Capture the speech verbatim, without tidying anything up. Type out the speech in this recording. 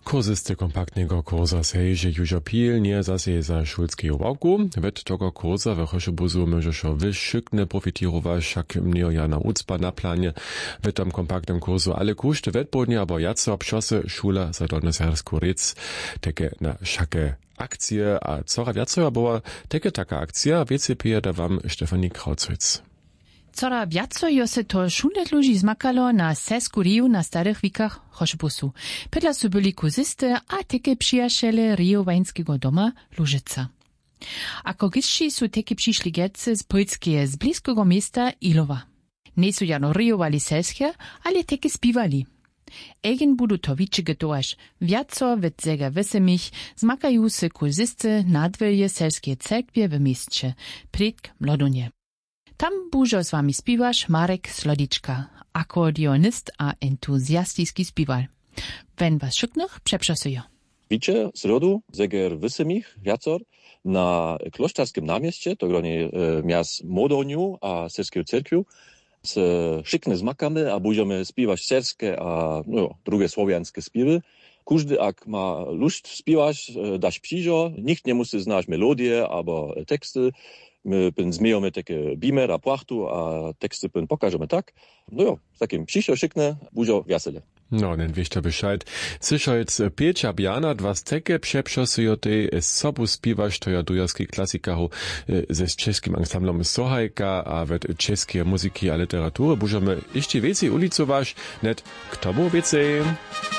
Kurzysty kompaktnego kurza sejże jużo pilnie zase za szulskiego wałku. Wet tego kurza we Choszobuzu możesz wyszykne profitirować, jak mnie Jana Ucpa na planie. W tym kompaktnym kurzu ale kuszty wetbodnie, aber jaco obszosy szula za Dolnosersku Rec, takie na szakie akcje, a cora wiaco, aber takie taka akcja, wiecie pije da wam Stefanie Krauzwitz. Cora wiaco jo se to šundet luži zmakalo na sesku riju na starych wikach Choszobuzu. Pedla su byli kurzysty, a teke przyjaciele rijowańskiego doma Lużyca. Ako gišći su teke přišli getce z Poljskie, z bliskiego miasta Ilova. Ne su jano rijovali selske, ale teke spivali. Egen budu to wiče getoaž. Wiaco vet zega vesemich zmakaju se kurzysty nadvelje selske cerkwie w mieście, predk Mlodonje. Tam bužo z wami spiwaš Marek Slodička, akordionist a entuzjastický spiwal. Wenn was szyknych przeprzasują. Wicze z rodu zeger wysemich wiacor na Kloszczarskim namieście, to gronie e, miast Modoniu a Serskiego cerkwiu, z szykne zmakamy, a budziemy spiwać serskie a no, drugie słowiańskie spiwy. Każdy, jak ma lust spiwać, dasz przyjdzo, nikt nie musi znać melodię albo teksty. My pyn zmiejemy takie bimer a płachtu, a teksty pyn pokażemy tak. No jo, z takim przyjdzo szykne, budzio wiesele. No, nen wiesz to Bescheid. Słyszajc Piecia Biana, was teke przeprzasują tej z sobu spiwasz, to ja dujarski klasikaru ze czeskim ansamblom Sohajka, a wet czeskie muzyki a literatury. Bużemy jeszcze więcej ulicować, net k tomu więcej.